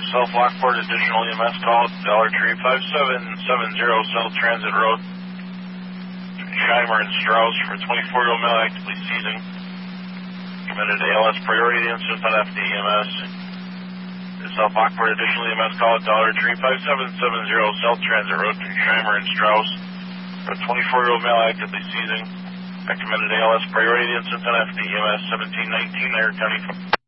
South Lockport, additional EMS call, Dollar Tree 5770 South Transit Road. Scheimer and Strauss for a 24-year-old male actively seizing. Committed ALS priority incident on FDEMS. South Lockport, additional EMS call, Dollar Tree 5770 South Transit Road. Scheimer and Strauss for a 24-year-old male actively seizing. Committed ALS priority incident on FDEMS 1719 Iron County.